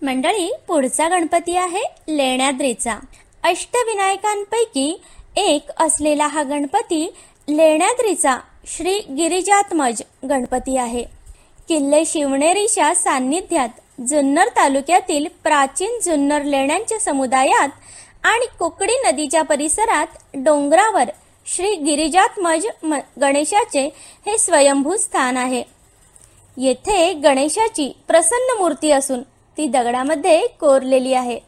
मंडळी, पुढचा गणपती आहे लेण्याद्रीचा। अष्टविनायकांपैकी एक असलेला हा गणपती लेण्याद्रीचा श्री गिरिजात्मज गणपती आहे। किल्ले शिवनेरीच्या सान्निध्यात जुन्नर तालुक्यातील प्राचीन जुन्नर लेण्यांच्या समुदायात आणि कोकडी नदीच्या परिसरात डोंगरावर श्री गिरिजात्मज गणेशाचे हे स्वयंभू स्थान आहे। येथे गणेशाची प्रसन्न मूर्ती असून ती दगडामध्ये कोरलेली आहे।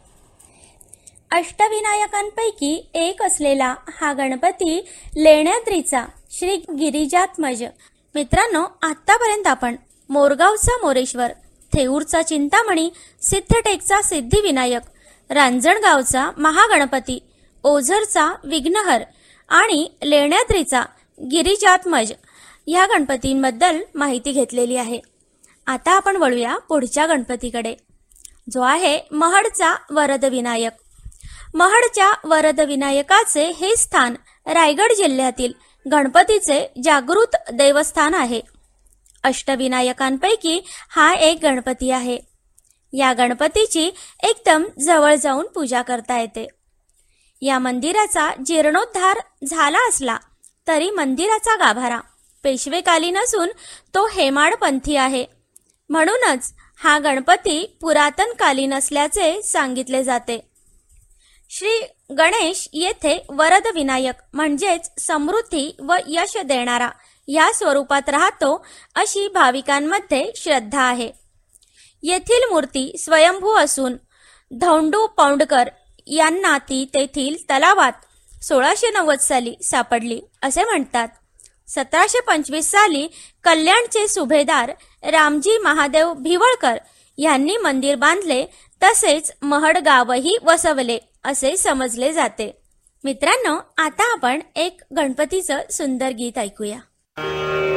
अष्टविनायकांपैकी एक असलेला हा गणपती लेण्याद्रीचा श्री गिरिजात्मज। मित्रांनो, आतापर्यंत आपण मोरगावचा मोरेश्वर, थेऊरचा चिंतामणी, सिद्धटेकचा सिद्धिविनायक, रांजणगावचा महागणपती, ओझरचा विघ्नहर आणि लेण्याद्रीचा गिरिजात्मज या गणपतींबद्दल माहिती घेतलेली आहे। आता आपण वळूया पुढच्या गणपतीकडे, जो आहे महडचा वरदविनायक। महडच्या वरदविनायकाचे हे स्थान रायगड जिल्ह्यातील गणपतीचे जागृत देवस्थान आहे। अष्टविनायकांपैकी हा एक गणपती आहे। या गणपतीची एकदम जवळ जाऊन पूजा करता येते। या मंदिराचा जीर्णोद्धार झाला असला तरी मंदिराचा गाभारा पेशवेकालीन असून तो हेमाडपंथी आहे। म्हणूनच हा गणपती पुरातनकालीन असल्याचे सांगितले जाते। श्री गणेश येथे वरद विनायक म्हणजेच समृद्धी व यश देणारा या स्वरूपात राहतो अशी भाविकांमध्ये श्रद्धा आहे। येथील मूर्ती स्वयंभू असून धौंडू पौंडकर यांना ती तेथील तलावात 1690 साली सापडली असे म्हणतात। 1725 साली कल्याणचे सुभेदार रामजी महादेव भिवळकर यांनी मंदिर बांधले, तसेच महड गावही वसवले असे समजले जाते। मित्रांनो, आता आपण एक गणपतीचं सुंदर गीत ऐकूया।